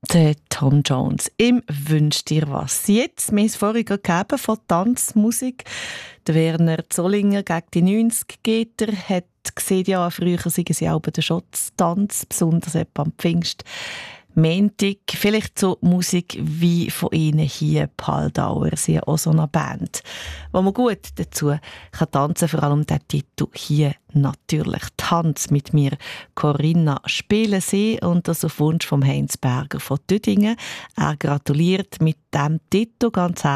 Der Tom Jones im «Wünsch dir was». Jetzt, wir haben es vorhin gegeben von Tanzmusik. Der Werner Zollinger gegen die 90-Getter hat gesehen, ja, früher seien sie auch bei den Schotztanz, besonders etwa am Pfingst. Montag, vielleicht so Musik wie von Ihnen hier, Paldauer. Sie sind auch so eine Band, wo man gut dazu kann tanzen, vor allem der Titel hier natürlich. «Tanz mit mir», Corinna spielen sie und das auf Wunsch von Heinz Berger von Düdingen. Er gratuliert mit diesem Titel ganz herzlich.